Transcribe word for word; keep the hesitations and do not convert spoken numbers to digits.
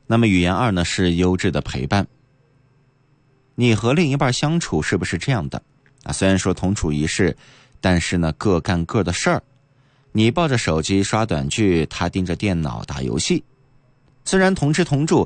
那么语言二呢是优质的陪伴。你和另一半相处是不是这样的啊？虽然说同处一室，但是呢各干各的事儿。你抱着手机刷短剧，他盯着电脑打游戏。虽然同吃同住，